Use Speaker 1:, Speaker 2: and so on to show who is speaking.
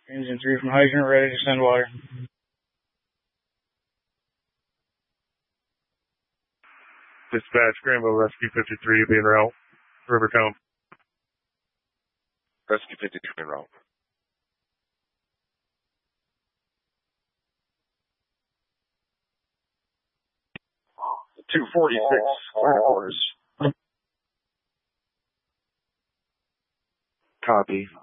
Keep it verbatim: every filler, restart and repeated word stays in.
Speaker 1: Engine three from hydrant, ready to send water.
Speaker 2: Dispatch, Granville Rescue fifty-three, being route. Rivercombe.
Speaker 3: Rescue fifty-three, en route. two forty-six, square quarters. Copy.